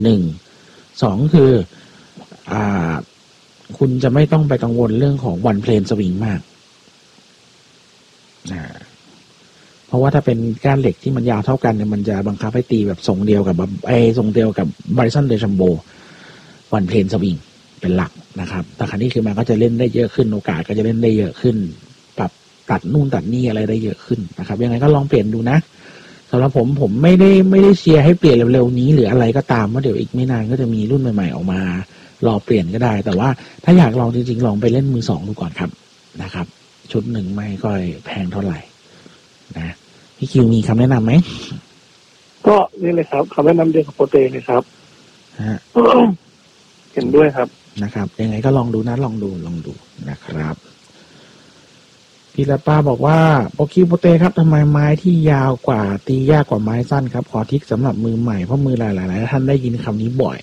1 2คือคุณจะไม่ต้องไปกังวลเรื่องของวันเพลนสวิงมากเพราะว่าถ้าเป็นก้านเหล็กที่มันยาวเท่ากันเนี่ยมันจะบังคับให้ตีแบบทรงเดียวกับบาริสันเดชัมโบวันเพลนสวิงเป็นหลักนะครับแต่ครั้นี้คือมันก็จะเล่นได้เยอะขึ้นโอกาสก็จะเล่นได้เยอะขึ้นปรับตัดนู่นตัดนี่อะไรได้เยอะขึ้นนะครับยังไงก็ลองเปลี่ยนดูนะสำหรับผมไม่ได้เชียร์ให้เปลี่ยนเร็วๆนี้หรืออะไรก็ตามว่าเดี๋ยวอีกไม่นานก็จะมีรุ่นใหม่ๆออกมารอเปลี่ยนก็ได้แต่ว่าถ้าอยากลองจริงๆลองไปเล่นมือ2ดูก่อนครับนะครับชุดหนึ่งไม่ค่อยแพงเท่าไหร่นะพี่คิวมีคำแนะนำไหมก็นี่เลยครับคำแนะนำเดียวกับโปรเตเลยครับเห็นด้วยครับนะครับยังไงก็ลองดูนะลองดูนะครับพี่ละป้าบอกว่าโปรคิวโปรเตครับทำไมไม้ที่ยาวกว่าตียากกว่าไม้สั้นครับขอทิกสำหรับมือใหม่เพราะมือหลายท่านได้ยินคำนี้บ่อย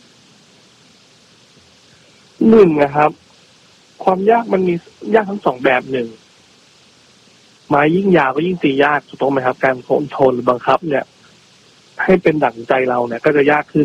นะครับ ความยากมันมียากทั้ง2แบบไม้ยิ่งยาวก็ยิ่งตียากถูกต้องไหมครับการคอนโทรลหรือบังคับเนี่ยให้เป็นดั่งใจเราเนี่ยก็จะยากขึ้น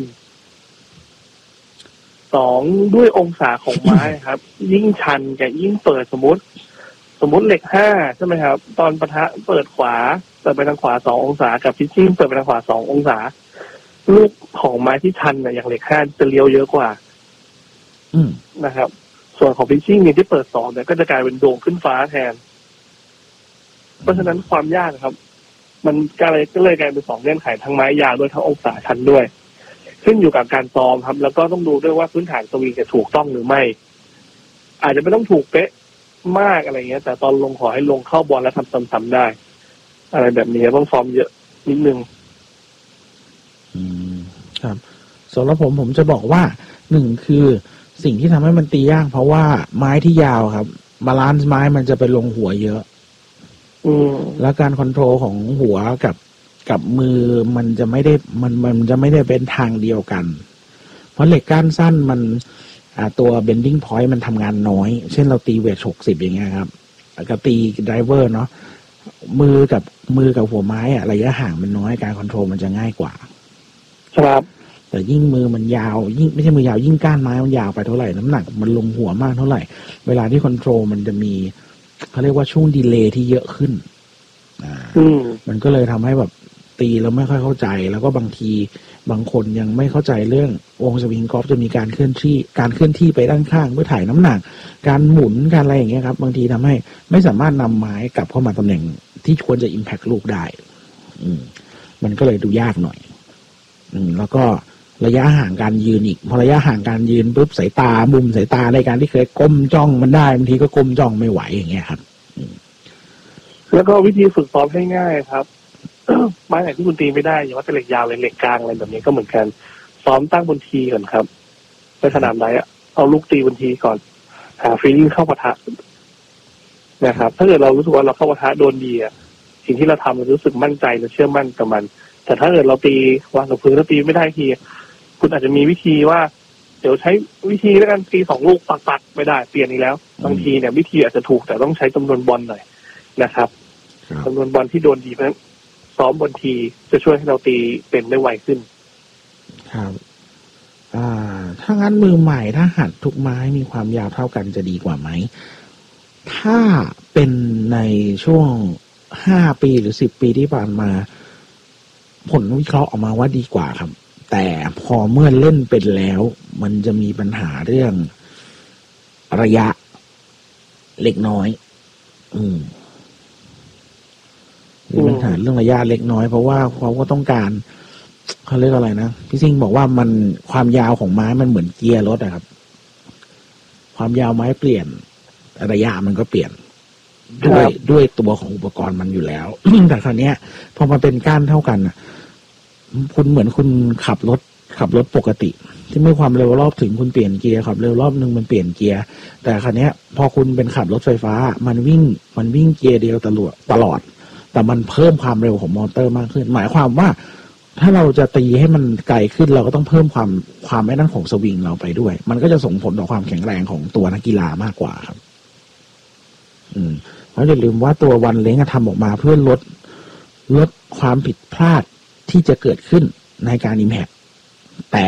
2ด้วยองศาของไม้ครับ ยิ่งชันกับยิ่งเปิดสมมติเหล็ก5ใช่ไหมครับตอนปะทะเปิดขวาเปิดไปทางขวา2องศากับพิชชิ่งเปิดไปทางขวา2องศาลูกของไม้ที่ชันเนี่ยอย่างเหล็ก5จะเลี้ยวเยอะกว่านะครับส่วนของพิชชิ่งเนี่ยที่เปิด2เนี่ยก็จะกลายเป็นโด่งขึ้นฟ้าแทนเพราะฉะนั้นความยากครับมันก็เลยกลายเป็น2เงื่อนไขทั้งไม้ยาวด้วยทั้งองศาชันด้วยขึ้นอยู่กับการซ้อมครับแล้วก็ต้องดูด้วยว่าพื้นฐานสวิงจะถูกต้องหรือไม่อาจจะไม่ต้องถูกเป๊ะมากอะไรเงี้ยแต่ตอนลงขอให้ลงเข้าบอลแล้วทำซ้ำๆได้อะไรแบบนี้ต้องซ้อมเยอะนิดนึงครับสำหรับผมจะบอกว่า1คือสิ่งที่ทำให้มันตียากเพราะว่าไม้ที่ยาวครับบาลานซ์ไม้มันจะไปลงหัวเยอะแล้วการคอนโทรลของหัวกับมือมันจะไม่ได้มันจะไม่ได้เป็นทางเดียวกันเพราะเหล็กก้านสั้นมันตัว bending point มันทำงานน้อยเช่นเราตีเวท60อย่างเงี้ยครับกับตีไดรเวอร์เนาะมือกับหัวไม้ระยะห่างมันน้อยการคอนโทรลมันจะง่ายกว่าครับแต่ยิ่งมือมันยาวยิ่งไม่ใช่มือยาวยิ่งก้านไม้มันยาวไปเท่าไหร่น้ำหนักมันลงหัวมากเท่าไหร่เวลาที่คอนโทรลมันจะมีเขาเรียกว่าช่วงดีเลย์ที่เยอะขึ้นมันก็เลยทำให้แบบตีแล้วไม่ค่อยเข้าใจแล้วก็บางทีบางคนยังไม่เข้าใจเรื่องวงสวิงกอล์ฟจะมีการเคลื่อนที่ไปด้านข้างเพื่อถ่ายน้ำหนักการหมุนการอะไรอย่างเงี้ยครับบางทีทำให้ไม่สามารถนำไม้กลับเข้ามาตำแหน่งที่ควรจะอิมแพคลูกได้มันก็เลยดูยากหน่อยแล้วก็ระยะห่างการยืนอีกพอระยะห่างการยืนปุ๊บสายตามุมสายตาในการที่เคยก้มจ้องมันได้บางทีก็ก้มจ้องไม่ไหวอย่างเงี้ยครับแล้วก็วิธีฝึกซ้อมให้ง่ายครับไม้ไหนที่คุณตีไม่ได้อย่างว่าเป็นเหล็กยาวเลยเหล็กกลางอะไรแบบนี้ก็เหมือนกันซ้อมตั้งบนทีก่อนครับไปสนามไหนเอาลูกตีบนทีก่อนหาฟีลลิ่งเข้าปะทะนะครับถ้าเกิดเรารู้สึกว่าเราเข้าปะทะโดนดีสิ่งที่เราทำเรารู้สึกมั่นใจและเชื่อมั่นกับมันแต่ถ้าเกิดเราตีวางกับพื้นแล้วตีไม่ได้ทีคุณอาจจะมีวิธีว่าเดี๋ยวใช้วิธีแล้วกันตี2ลูกปักไม่ได้เปลี่ยนอีกแล้วบางทีเนี่ยวิธีอาจจะถูกแต่ต้องใช้จำนวนบอลหน่อยนะครับจำนวนบอลที่โดนดีเพราะฉะนั้นซ้อมบนทีจะช่วยให้เราตีเป็นได้ไวขึ้นครับถ้างั้นมือใหม่ถ้าหัดทุกไม้มีความยาวเท่ากันจะดีกว่าไหมถ้าเป็นในช่วง5 ปีหรือ10 ปีที่ผ่านมาผลวิเคราะห์ออกมาว่าดีกว่าครับแต่พอเมื่อเล่นเป็นแล้วมันจะมีปัญหาเรื่องระยะเล็กน้อยมีปัญหาเรื่องระยะเล็กน้อยเพราะว่าเขาก็ต้องการเขาเรียกอะไรนะพี่ซิงบอกว่ามันความยาวของไม้มันเหมือนเกียร์รถอะครับความยาวไม้เปลี่ยนระยะมันก็เปลี่ยนด้วยตัวของอุปกรณ์มันอยู่แล้ว แต่คราวนี้พอมาเป็นก้านเท่ากันคุณเหมือนคุณขับรถปกติที่ไม่ความเร็วรอบถึงคุณเปลี่ยนเกียร์ขับเร็วรอบนึงมันเปลี่ยนเกียร์แต่คราวนี้พอคุณเป็นขับรถไฟฟ้ามันวิ่งเกียร์เดียวตลอดแต่มันเพิ่มความเร็วของมอเตอร์มากขึ้นหมายความว่าถ้าเราจะตีให้มันไกลขึ้นเราก็ต้องเพิ่มความไม่นั่นของสวิงเราไปด้วยมันก็จะส่งผลต่อความแข็งแรงของตัวนักกีฬามากกว่าครับเพราะอย่าลืมว่าตัววันเล้งทำออกมาเพื่อลดความผิดพลาดที่จะเกิดขึ้นในการอิมแพคแต่